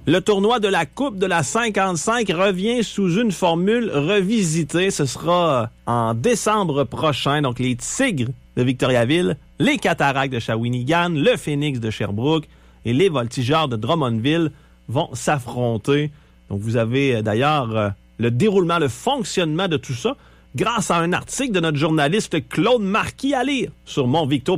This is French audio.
Le tournoi de la Coupe de la 55 revient sous une formule revisitée. Ce sera en décembre prochain. Donc, les Tigres de Victoriaville, les Cataractes de Shawinigan, le Phoenix de Sherbrooke et les Voltigeurs de Drummondville vont s'affronter. Donc, vous avez d'ailleurs le déroulement, le fonctionnement de tout ça grâce à un article de notre journaliste Claude Marquis à lire sur monvicto.com.